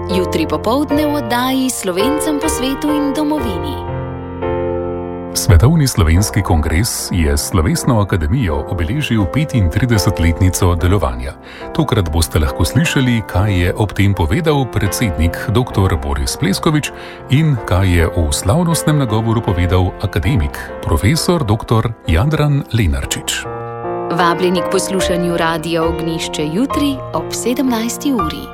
Jutri popoldne v oddaji Slovencem po svetu in domovini. Svetovni slovenski kongres je s Slovesno akademijo obeležil 35-letnico delovanja. Tokrat boste lahko slišali, kaj je ob tem povedal predsednik dr. Boris Pleskovič in kaj je v slavnostnem nagovoru povedal akademik, profesor dr. Jadran Lenarčič. Vabljeni k poslušanju Radia Ognjišče jutri ob 17. uri.